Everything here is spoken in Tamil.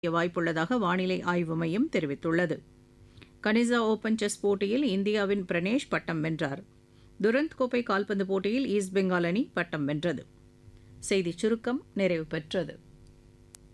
வாய்ப்புள்ளதாக வானிலை ஆய்வு மையம் தெரிவித்துள்ளது. கனிசா ஓபன் செஸ் போட்டியில் இந்தியாவின் பிரணேஷ் பட்டம் வென்றார். துரந்த் கோப்பை கால்பந்து போட்டியில் ஈஸ்ட் பெங்கால் அணி பட்டம் வென்றது. செய்திச் சுருக்கம் நிறைவு பெற்றது.